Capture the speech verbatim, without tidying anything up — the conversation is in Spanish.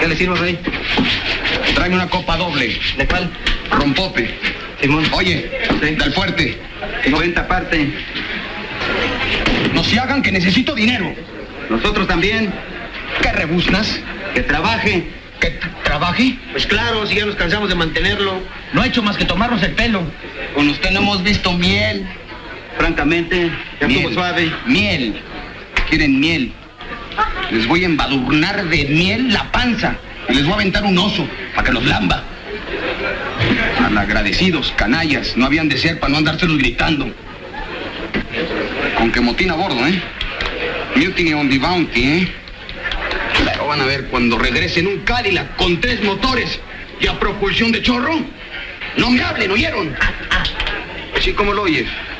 ¿Qué le sirvo, Rey? Tráeme una copa doble. ¿De cuál? Rompope. Simón. Oye, Sí. del fuerte. noventa parte. No se hagan que necesito dinero. Nosotros también. ¿Qué rebuznas? Que trabaje. ¿Que t- trabaje? Pues claro, si ya nos cansamos de mantenerlo. No ha hecho más que tomarnos el pelo. Con usted no hemos visto miel. Francamente, ya Miel. estuvo suave. Miel. Quieren miel. Les voy a embadurnar de miel la panza. Y les voy a aventar un oso para que los lamba. Malagradecidos, canallas. No habían de ser para no andárselos gritando. Con que motín a bordo, ¿eh? Mutiny on the Bounty, ¿eh? Pero van a ver cuando regresen un Cadillac con tres motores y a propulsión de chorro. No me hablen, ¿oyeron? Así como lo oyes.